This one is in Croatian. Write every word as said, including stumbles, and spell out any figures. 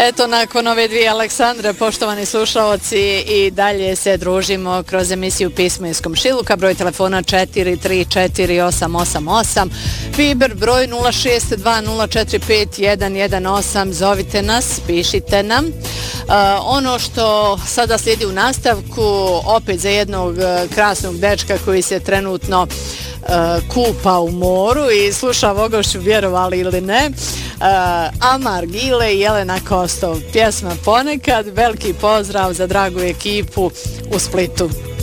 Eto, nakon ove dvije Aleksandre, poštovani slušalci, i dalje se družimo kroz emisiju Pismo iz komšiluka. Broj telefona četiri tri četiri osam osam osam, Viber broj nula šest dva nula četiri pet jedan jedan osam. Zovite nas, pišite nam. Uh, ono što sada slijedi u nastavku, opet za jednog uh, krasnog dečka koji se trenutno uh, kupa u moru i sluša Vogošću, vjerovali ili ne, uh, Amar Gile i Jelena Kostov. Pjesma Ponekad. Veliki pozdrav za dragu ekipu u Splitu.